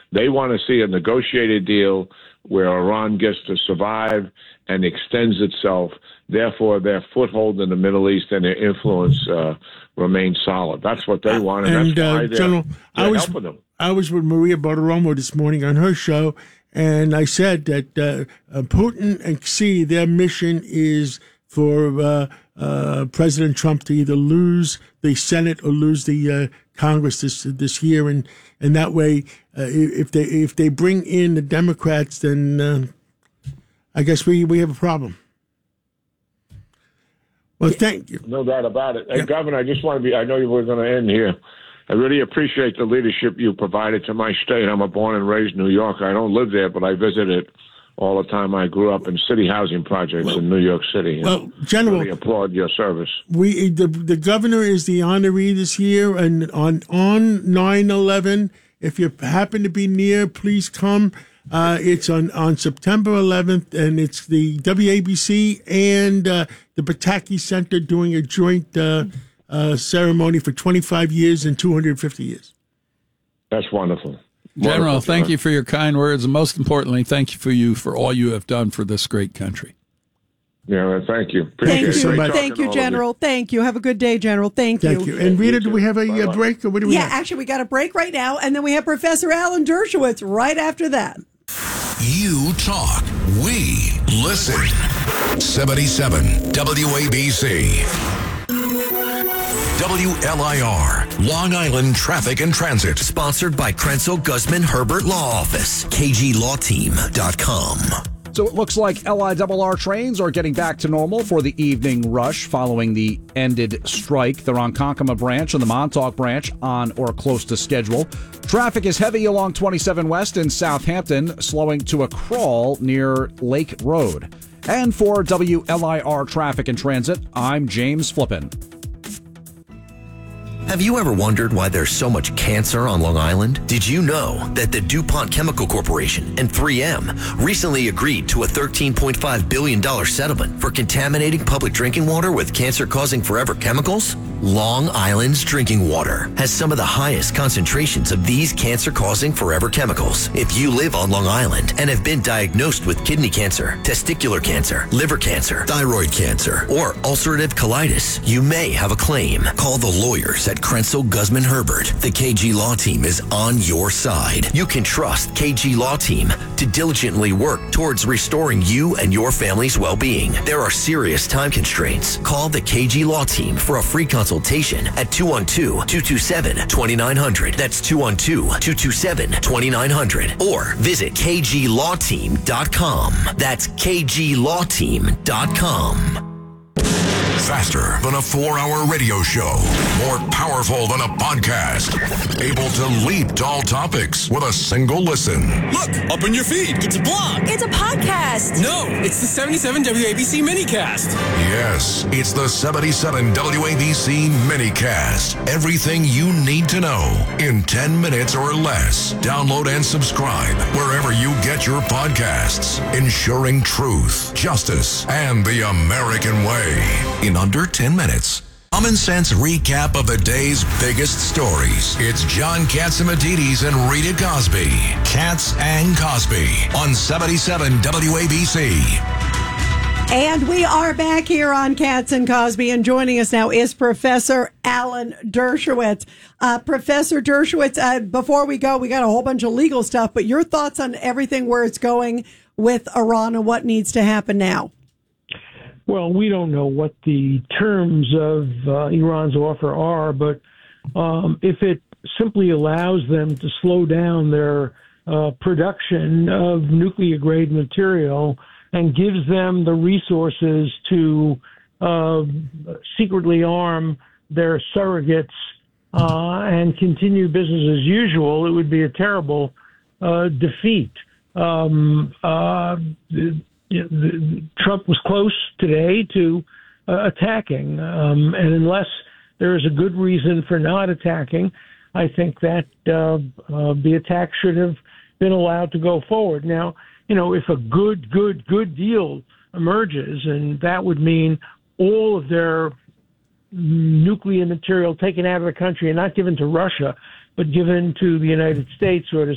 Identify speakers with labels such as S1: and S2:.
S1: They want to see a negotiated deal where Iran gets to survive and extends itself. Therefore, their foothold in the Middle East and their influence remains solid. That's what they want, and that's why
S2: General,
S1: they're helping them.
S2: I was with Maria Bartiromo this morning on her show, and I said that Putin and Xi, their mission is for President Trump to either lose the Senate or lose the Congress this year, and that way, if they bring in the Democrats, then I guess we have a problem. Well, thank you.
S1: No doubt about it. Hey, Governor, I just want to I know you were going to end here. I really appreciate the leadership you provided to my state. I'm a born and raised New Yorker. I don't live there, but I visit it all the time. I grew up in city housing projects in New York City.
S2: Well, General,
S1: really applaud your service.
S2: The governor is the honoree this year, and on 9/11, if you happen to be near, please come. It's on September 11th, and it's the WABC and the Pataki Center doing a joint ceremony for 25 years and 250 years.
S1: That's wonderful.
S3: General, thank you for your kind words, and most importantly, thank you for all you have done for this great country.
S1: Yeah, thank you.
S4: Thank you so much. Thank you, General. Thank you. Have a good day, General. Thank you.
S2: Thank you. And Rita, do we have a break, or what do we have?
S4: Yeah, actually, we got a break right now, and then we have Professor Alan Dershowitz right after that.
S5: You talk, we listen. 77 WABC. WLIR, Long Island Traffic and Transit.
S6: Sponsored by Krenzel Guzman Herbert Law Office, KGLawTeam.com.
S7: So it looks like LIRR trains are getting back to normal for the evening rush following the ended strike. The Ronkonkoma branch and the Montauk branch on or close to schedule. Traffic is heavy along 27 West in Southampton, slowing to a crawl near Lake Road. And for WLIR Traffic and Transit, I'm James Flippin.
S6: Have you ever wondered why there's so much cancer on Long Island? Did you know that the DuPont Chemical Corporation and 3M recently agreed to a $13.5 billion settlement for contaminating public drinking water with cancer-causing forever chemicals? Long Island's drinking water has some of the highest concentrations of these cancer-causing forever chemicals. If you live on Long Island and have been diagnosed with kidney cancer, testicular cancer, liver cancer, thyroid cancer, or ulcerative colitis, you may have a claim. Call the lawyers at Krenzel Guzman Herbert. The KG Law Team is on your side. You can trust KG Law Team to diligently work towards restoring you and your family's well-being. There are serious time constraints. Call the KG Law Team for a free consultation at 212-227-2900. That's 212-227-2900. Or visit KGLawTeam.com. That's KGLawTeam.com.
S5: Faster than a 4-hour radio show. More powerful than a podcast. Able to leap tall topics with a single listen.
S8: Look, up in your feed. It's a blog.
S9: It's a podcast.
S8: No, it's the 77 WABC minicast.
S5: Yes, it's the 77 WABC minicast. Everything you need to know in 10 minutes or less. Download and subscribe wherever you get your podcasts. Ensuring truth, justice, and the American way in under 10 minutes. Common sense recap of the day's biggest stories. It's John Catsimatidis and Rita Cosby. Katz and Cosby on 77 WABC.
S4: And we are back here on Katz and Cosby, and joining us now is Professor Alan Dershowitz. Professor Dershowitz, before we go, we got a whole bunch of legal stuff, but your thoughts on everything, where it's going with Iran and what needs to happen now?
S10: Well, we don't know what the terms of Iran's offer are, but if it simply allows them to slow down their production of nuclear-grade material and gives them the resources to secretly arm their surrogates and continue business as usual, it would be a terrible defeat. Trump was close today to attacking, and unless there is a good reason for not attacking, I think that the attack should have been allowed to go forward. Now, you know, if a good deal emerges, and that would mean all of their nuclear material taken out of the country and not given to Russia, but given to the United States or to